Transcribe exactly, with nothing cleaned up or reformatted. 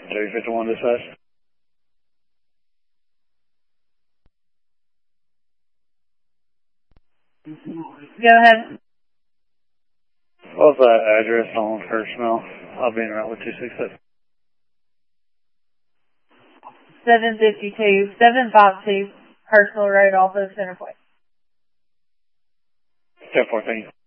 J fifty-one dispatch. Go ahead. What's that address on First Mill? I'll be in route with two six six. seven fifty-two, seven fifty-two, Personal Road off of Centerpoint. ten fourteen.